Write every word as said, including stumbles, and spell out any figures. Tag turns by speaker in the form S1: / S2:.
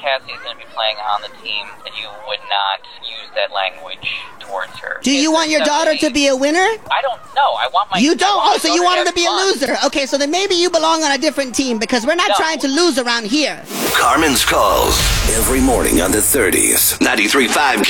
S1: Cassie is going to be playing on the team, that you would not use that language towards her.
S2: Do you want your daughter to be a winner?
S1: I don't know. I want my...
S2: You don't?
S1: Oh,
S2: so you want her to be a loser. Okay, so then maybe you belong on a different team, because we're not
S1: no.
S2: trying to lose around here.
S3: Carmen's Calls, every morning on the thirties. ninety-three point five